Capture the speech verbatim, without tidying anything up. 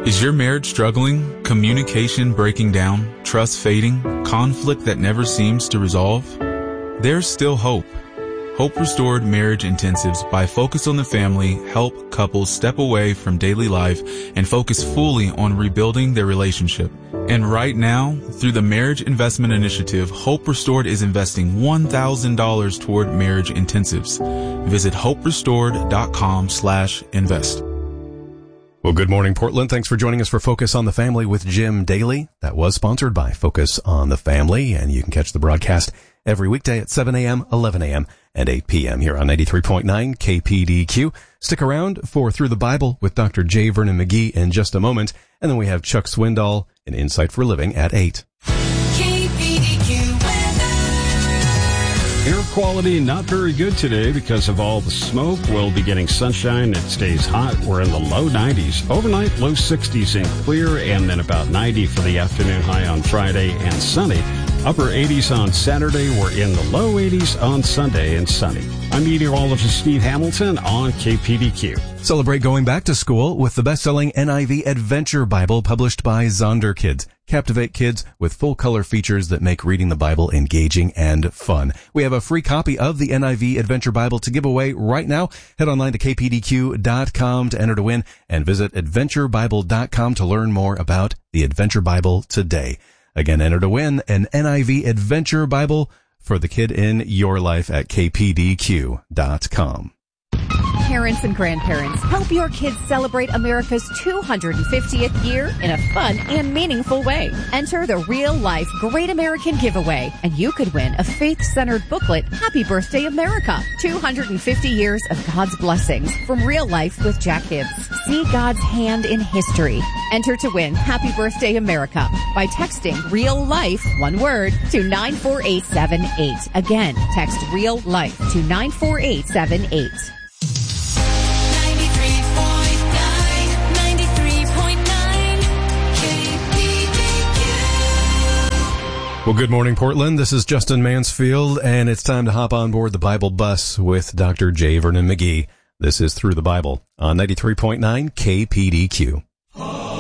Is your marriage struggling? Communication breaking down? Trust fading? Conflict that never seems to resolve? There's still hope. Hope Restored Marriage Intensives by Focus on the Family help couples step away from daily life and focus fully on rebuilding their relationship. And right now, through the Marriage Investment Initiative, Hope Restored is investing one thousand dollars toward marriage intensives. Visit hope restored dot com slash invest. Well, good morning, Portland. Thanks for joining us for Focus on the Family with Jim Daly. That was sponsored by Focus on the Family, and you can catch the broadcast every weekday at seven a.m., eleven a.m., and eight p.m. here on ninety-three point nine K P D Q. Stick around for Through the Bible with Doctor J. Vernon McGee in just a moment, and then we have Chuck Swindoll in Insight for Living at eight. Air quality not very good today because of all the smoke. We'll be getting sunshine. It stays hot. We're in the low nineties. Overnight, low sixties and clear, and then about ninety for the afternoon high on Friday and sunny. Upper eighties on Saturday. We're in the low eighties on Sunday and sunny. I'm meteorologist Steve Hamilton on K P D Q. Celebrate going back to school with the best-selling N I V Adventure Bible published by Zonder Kids. Captivate kids with full-color features that make reading the Bible engaging and fun. We have a free copy of the N I V Adventure Bible to give away right now. Head online to K P D Q dot com to enter to win and visit adventure bible dot com to learn more about the Adventure Bible today. Again, enter to win an N I V Adventure Bible for the kid in your life at K P D Q dot com. Parents and grandparents, help your kids celebrate America's two hundred fiftieth year in a fun and meaningful way. Enter the Real Life Great American Giveaway, and you could win a faith-centered booklet, Happy Birthday America, two hundred fifty years of God's blessings from Real Life with Jack Hibbs. See God's hand in history. Enter to win Happy Birthday America by texting Real Life, one word, to nine four eight seven eight. Again, text Real Life to nine four eight seven eight. Well, good morning, Portland. This is Justin Mansfield, and it's time to hop on board the Bible bus with Doctor J. Vernon McGee. This is Through the Bible on ninety-three point nine K P D Q.